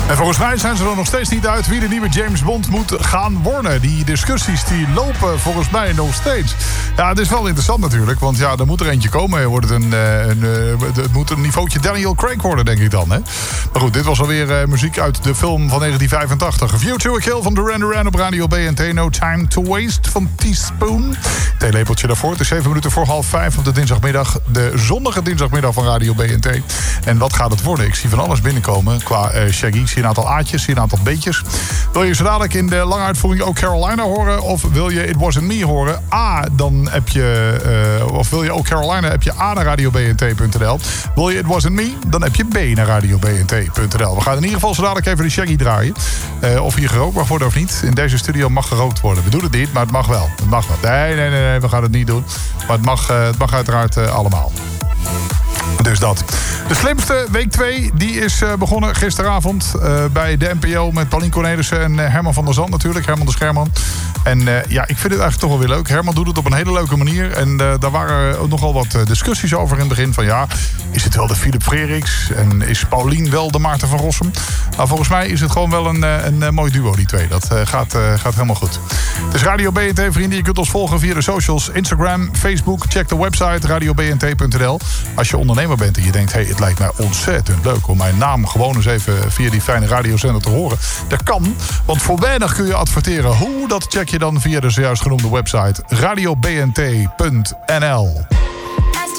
En volgens mij zijn ze er nog steeds niet uit wie de nieuwe James Bond moet gaan worden. Die discussies die lopen volgens mij nog steeds. Ja, het is wel interessant natuurlijk, want ja, er moet er eentje komen. Het moet een niveautje Daniel Craig worden, denk ik dan. Hè? Maar goed, dit was alweer muziek uit de film van 1985. A View to a Kill van Duran Duran op Radio BNT. No Time to Waste van Teaspoon. Theelepeltje daarvoor. Het is 7 minuten voor 4:30 op de dinsdagmiddag. De zonnige dinsdagmiddag van Radio BNT. En wat gaat het worden? Ik zie van alles binnenkomen qua Shaggy. Ik zie een aantal A'tjes, zie een aantal B'tjes. Wil je zo dadelijk in de lange uitvoering ook Carolina horen? Of wil je It Wasn't Me horen? Dan heb je... of wil je ook Carolina? Heb je A naar radiobnt.nl. Wil je It Wasn't Me? Dan heb je B naar radiobnt.nl. We gaan in ieder geval zo dadelijk even de Shaggy draaien. Of hier gerookt mag worden of niet. In deze studio mag gerookt worden. We doen het niet, maar het mag wel. Het mag wel. Nee, we gaan het niet doen. Maar het mag uiteraard allemaal. Dus dat. De slimste week 2 die is begonnen gisteravond bij de NPO met Paulien Cornelissen en Herman van der Zand natuurlijk. Herman de Scherman. En ja, ik vind het eigenlijk toch wel weer leuk. Herman doet het op een hele leuke manier. En daar waren ook nogal wat discussies over in het begin. Van ja, is het wel de Philip Freriks? En is Paulien wel de Maarten van Rossum? Nou, volgens mij is het gewoon wel een mooi duo, die twee. Dat gaat helemaal goed. Het is Radio BNT, vrienden. Je kunt ons volgen via de socials. Instagram, Facebook. Check de website radiobnt.nl. Als je ondernemer bent en je denkt... hey, het lijkt mij ontzettend leuk om mijn naam gewoon eens even via die fijne radiozender te horen. Dat kan, want voor weinig kun je adverteren. Hoe? Dat check je dan via de zojuist genoemde website radiobnt.nl.